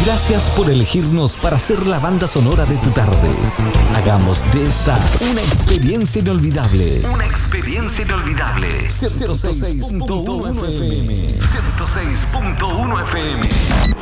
Gracias por elegirnos para ser la banda sonora de tu tarde. Hagamos de esta una experiencia inolvidable. Una experiencia inolvidable. 106.1 FM. 106.1 FM.